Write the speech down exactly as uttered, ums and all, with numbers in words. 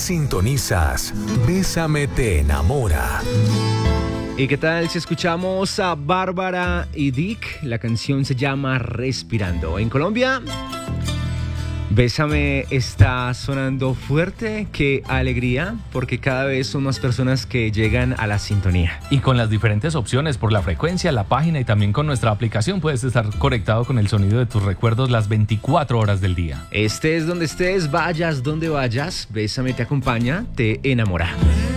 Sintonizas Bésame te enamora. ¿Y qué tal si escuchamos a Bárbara y Dick? La canción se llama Respirando. En Colombia, Bésame está sonando fuerte. Qué alegría, porque cada vez son más personas que llegan a la sintonía. Y con las diferentes opciones por la frecuencia, la página y también con nuestra aplicación puedes estar conectado con el sonido de tus recuerdos las veinticuatro horas del día. Estés donde estés, vayas donde vayas, Bésame te acompaña, te enamora.